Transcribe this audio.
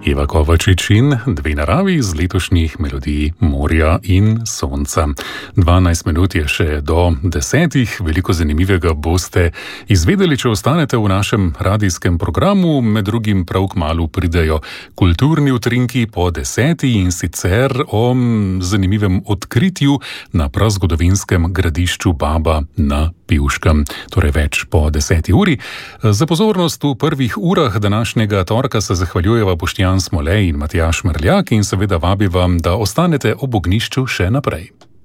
Eva Kovačič in dve naravi z letošnjih melodij morja in sonca. 12 minut je še do 10. Veliko zanimivega boste izvedeli, če ostanete v našem radijskem programu. Med drugim prav kmalu pridejo kulturni utrinki po 10. in sicer o zanimivem odkritju na prazgodovinskem gradišču Baba na Pivškem. Torej več po 10. uri. Za pozornost v prvih urah današnjega torka se zahvaljujeva Boštjan Smolej in Matjaž Merljak in seveda vabi vam, da ostanete ob ognjišču še naprej.